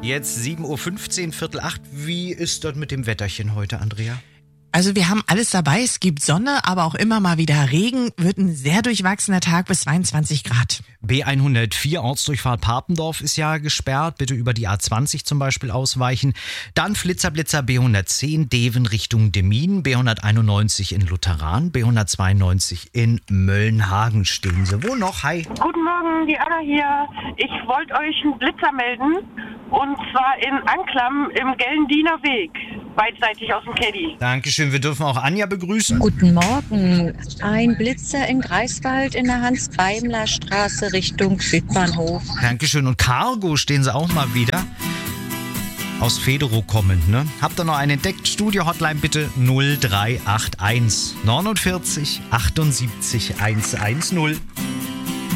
Jetzt 7.15 Uhr, Viertel 8. Wie ist dort mit dem Wetterchen heute, Andrea? Also wir haben alles dabei. Es gibt Sonne, aber auch immer mal wieder Regen. Wird ein sehr durchwachsener Tag bis 22 Grad. B104 Ortsdurchfahrt Papendorf ist ja gesperrt. Bitte über die A20 zum Beispiel ausweichen. Dann Flitzer B110 Deven Richtung Demmin. B191 in Lutheran. B192 in Möllenhagen stehen sie. Wo noch? Hi. Guten Morgen, die Anna hier. Ich wollte euch einen Blitzer melden. Und zwar in Anklam im Gellendiener Weg. Beidseitig aus dem Caddy. Dankeschön. Wir dürfen auch Anja begrüßen. Guten Morgen. Ein Blitzer in Greifswald in der Hans-Beimler-Straße Richtung Südbahnhof. Dankeschön. Und Cargo stehen sie auch mal wieder. Aus Federow kommend, ne? Habt ihr noch einen entdeckt? Studio-Hotline bitte 0381 49 78 110.